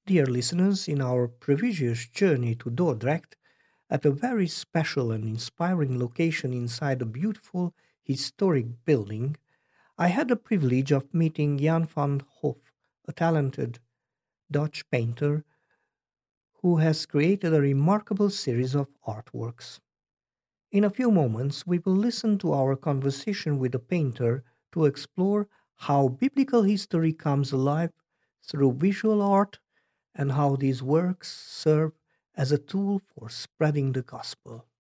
Dear listeners, in our previous journey to Dordrecht, at a very special and inspiring location inside a beautiful historic building, I had the privilege of meeting Jan van Hoff, a talented Dutch painter who has created a remarkable series of artworks. In a few moments, we will listen to our conversation with the painter to explore how biblical history comes alive through visual art and how these works serve as a tool for spreading the gospel.